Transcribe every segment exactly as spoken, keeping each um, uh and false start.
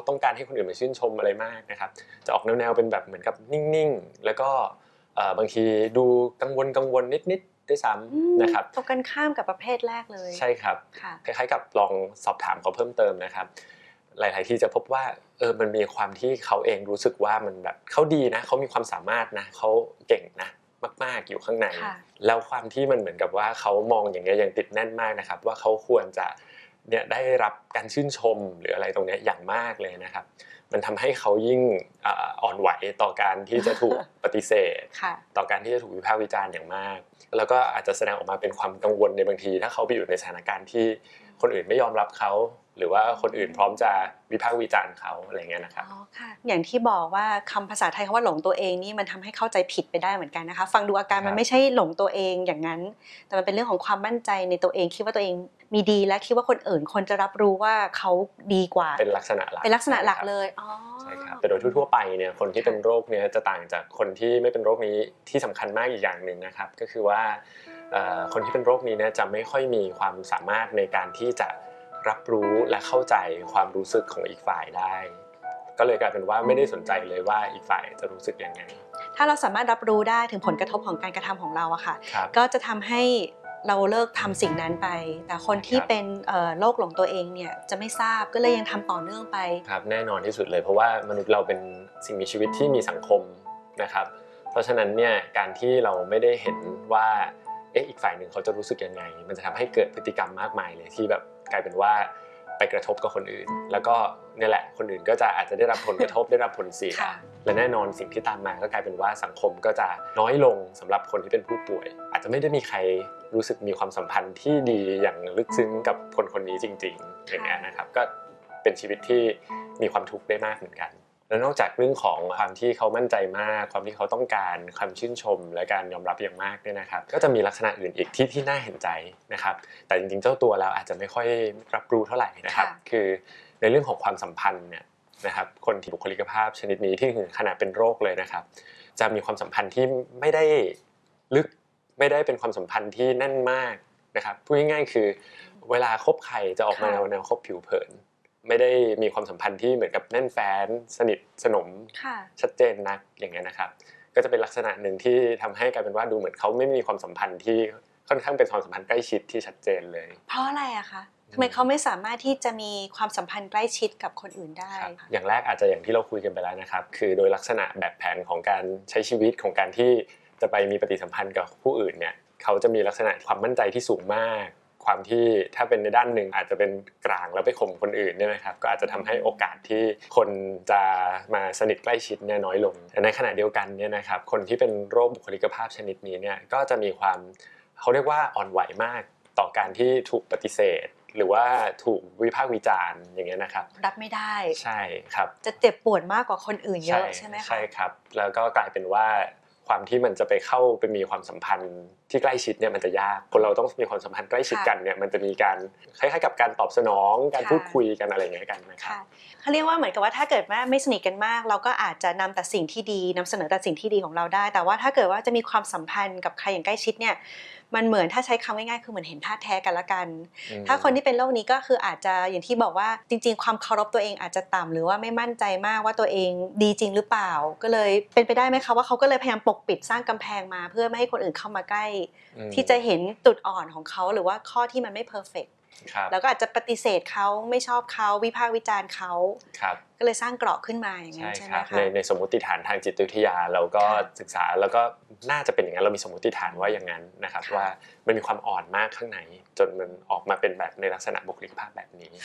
ต้องการให้คนอื่นมาชื่นชมอะไรมากนะครับจะออกแนวๆเป็นแบบเหมือนกับนิ่งๆแล้วก็บางทีดูกังวลกังวลนิดๆด้วยซ้ำนะครับตรงกันข้ามกับประเภทแรกเลยใช่ครับคล้ายๆกับลองสอบถามเขาเพิ่มเติมนะครับหลายๆที่จะพบว่าเออมันมีความที่เขาเองรู้สึกว่ามันแบบเขาดีนะเขามีความสามารถนะเขาเก่งนะมากๆอยู่ข้างในแล้วความที่มันเหมือนกับว่าเขามองอย่างเงี้ยยังติดแน่นมากนะครับว่าเขาควรจะเนี่ยได้รับการชื่นชมหรืออะไรตรงนี้อย่างมากเลยนะครับมันทำให้เขายิ่งอ่อนไหวต่อการที่จะถูกปฏิเสธต่อการที่จะถูกวิพากษ์วิจารณ์อย่างมากแล้วก็อาจจะแสดงออกมาเป็นความกังวลในบางทีถ้าเขาไปอยู่ในสถานการณ์ที่คนอื่นไม่ยอมรับเขาหรือว่าคนอื่นพร้อมจะวิพากษ์วิจารณ์เขาอะไรเงี้ยนะครับอ๋อค่ะอย่างที่บอกว่าคำภาษาไทยคำว่าหลงตัวเองนี่มันทำให้เข้าใจผิดไปได้เหมือนกันนะคะฟังดูอาการมันไม่ใช่หลงตัวเองอย่างนั้นแต่มันเป็นเรื่องของความมั่นใจในตัวเองคิดว่าตัวเองมีดีและคิดว่าคนอื่นคนจะรับรู้ว่าเขาดีกว่าเป็นลักษณะหลักเป็นลักษณะหลักเลยอ๋อใช่ครับแต่โดยทั่วๆไปเนี่ยคนที่เป็นโรคเนี่ยจะต่างจากคนที่ไม่เป็นโรคนี้ที่สำคัญมากอีกอย่างนึงนะครับก็คือว่าคนที่เป็นโรคนี้เนี่ยจะไม่ค่อยมีความสามารถในการที่จะรับรู้และเข้าใจความรู้สึกของอีกฝ่ายได้ก็เลยกลายเป็นว่าไม่ได้สนใจเลยว่าอีกฝ่ายจะรู้สึกยังไงถ้าเราสามารถรับรู้ได้ถึงผลกระทบของการกระทำของเราอะค่ะก็จะทำให้เราเลิกทำสิ่งนั้นไปแต่คนที่เป็นโรคหลงตัวเองเนี่ยจะไม่ทราบก็เลยยังทำต่อเนื่องไปครับแน่นอนที่สุดเลยเพราะว่ามนุษย์เราเป็นสิ่งมีชีวิตที่มีสังคมนะครับเพราะฉะนั้นเนี่ยการที่เราไม่ได้เห็นว่าเอ๊ะอีกฝ่ายหนึ่งเขาจะรู้สึกยังไงมันจะทำให้เกิดพฤติกรรมมากมายเลยที่แบบกลายเป็นว่าไปกระทบกับคนอื่นแล้วก็นี่แหละคนอื่นก็จะอาจจะได้รับผลกระทบได้รับผลเสียและแน่นอนสิ่งที่ตามมาก็กลายเป็นว่าสังคมก็จะน้อยลงสำหรับคนที่เป็นผู้ป่วยอาจจะไม่ได้มีใครรู้สึกมีความสัมพันธ์ที่ดีอย่างลึกซึ้งกับคนคนนี้จริงๆอย่างเงี้ยนะครับก็เป็นชีวิตที่มีความทุกข์ได้มากเหมือนกันแล้วนอกจากเรื่องของความที่เขามั่นใจมากความที่เขาต้องการความชื่นชมและการยอมรับอย่างมากเนี่ยนะครับก็จะมีลักษณะอื่นอีกที่ที่น่าเห็นใจนะครับแต่จริงๆเจ้าตัวแล้วอาจจะไม่ค่อยรับรู้เท่าไหร่นะครับคือในเรื่องของความสัมพันธ์เนี่ยนะครับคนที่บุคลิกภาพชนิดนี้ที่ถึงขนาดเป็นโรคเลยนะครับจะมีความสัมพันธ์ที่ไม่ได้ลึกไม่ได้เป็นความสัมพันธ์ที่แน่นมากนะครับพูดง่ายๆคือเวลาคบใครจะออกมาแนวคบผิวเผินไม่ได้มีความสัมพันธ์ที่เหมือนกับแน่นแฟ้นสนิทสนมชัดเจนนักอย่างเงี้ยนะครับก็จะเป็นลักษณะหนึ่งที่ทำให้กลายเป็นว่าดูเหมือนเขาไม่มีความสัมพันธ์ที่ค่อนข้างเป็นความสัมพันธ์ใกล้ชิดที่ชัดเจนเลยเพราะอะไรอะคะทำไมเขาไม่สามารถที่จะมีความสัมพันธ์ใกล้ชิดกับคนอื่นได้อย่างแรกอาจจะอย่างที่เราคุยกันไปแล้วนะครับคือโดยลักษณะแบบแผนของการใช้ชีวิตของการที่จะไปมีปฏิสัมพันธ์กับผู้อื่นเนี่ยเขาจะมีลักษณะความมั่นใจที่สูงมากความที่ถ้าเป็นในด้านหนึ่งอาจจะเป็นกลางแล้วไปข่มคนอื่นเนี่ยนะครับก็อาจจะทำให้โอกาสที่คนจะมาสนิทใกล้ชิดเนี่ยน้อยลงในขณะเดียวกันเนี่ยนะครับคนที่เป็นโรคบุคลิกภาพชนิดนี้เนี่ยก็จะมีความเขาเรียกว่าอ่อนไหวมากต่อการที่ถูกปฏิเสธหรือว่าถูกวิพากษ์วิจารณ์อย่างเงี้ยนะครับรับไม่ได้ใช่ครับจะเจ็บปวดมากกว่าคนอื่นเยอะใช่ไหมคะใช่ครับแล้วก็กลายเป็นว่าความที่มันจะไปเข้าไปมีความสัมพันธ์ที่ใกล้ชิดเนี่ยมันจะยากคนเราต้องมีความสัมพันธ์ใกล้ชิดกันเนี่ยมันจะมีการคล้ายๆกับการตอบสนองการพูดคุยกันอะไรอย่างเงี้ยกันนะครับเขาเรียกว่าเหมือนกับว่าถ้าเกิดว่าไม่สนิทกันมากเราก็อาจจะนำแต่สิ่งที่ดีนำเสนอแต่สิ่งที่ดีของเราได้แต่ว่าถ้าเกิดว่าจะมีความสัมพันธ์กับใครอย่างใกล้ชิดเนี่ยมันเหมือนถ้าใช้คำง่ายๆคือเหมือนเห็นท่าแท้กันละกันถ้าคนที่เป็นโรคนี้ก็คืออาจจะอย่างที่บอกว่าจริงๆความเคารพตัวเองอาจจะต่ำหรือว่าไม่มั่นใจมากว่าตัวเองดีจริงหรือเปล่าก็เลยเป็นไปได้ไหมคะว่าเขาก็เลยพยายามปกปิดสร้างกำแพงมาเพื่อไม่ให้คนอื่นเข้ามาใกล้ที่จะเห็นจุดอ่อนของเขาหรือว่าข้อที่มันไม่เพอร์เฟคแล้วก็อาจจะปฏิเสธเขาไม่ชอบเขาวิพากษ์วิจารณ์เขาก็เลยสร้างเกราะขึ้นมาอย่างนั้นใช่ไหมคะในในสมมติฐานทางจิตวิทยาเราก็ศึกษาแล้วก็น่าจะเป็นอย่างนั้นเรามีสมมติฐานว่าอย่างนั้นนะครับว่ามันมีความอ่อนมากข้างในจนมันออกมาเป็นแบบในลักษณะบุคลิกภาพแบบนี้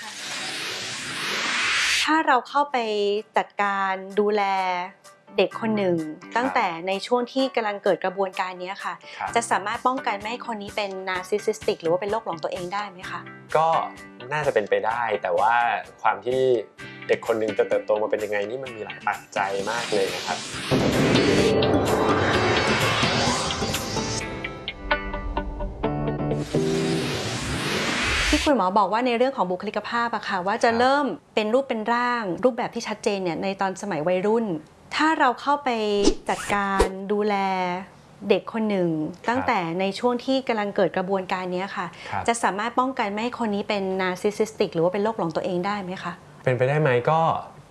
ถ้าเราเข้าไปจัดการดูแลเด็กคนหนึ่งตั้งแต่ในช่วงที่กำลังเกิดกระบวนการนี้ค่ะจะสามารถป้องกันไม่ให้คนนี้เป็นนาร์ซิสซิสติกหรือว่าเป็นโรคหลงตัวเองได้ไหมคะก็น่าจะเป็นไปได้แต่ว่าความที่เด็กคนหนึ่งจะเติบโตมาเป็นยังไงนี่มันมีหลายปัจจัยมากเลยนะครับที่คุณหมอบอกว่าในเรื่องของบุคลิกภาพอะค่ะว่าจะเริ่มเป็นรูปเป็นร่างรูปแบบที่ชัดเจนเนี่ยในตอนสมัยวัยรุ่นถ้าเราเข้าไปจัดการดูแลเด็กคนหนึ่งตั้งแต่ในช่วงที่กำลังเกิดกระบวนการนี้ค่ะจะสามารถป้องกันไม่ให้คนนี้เป็นนาร์ซิสซิสติกหรือว่าเป็นโรคหลงตัวเองได้ไหมคะเป็นไปได้ไหมก็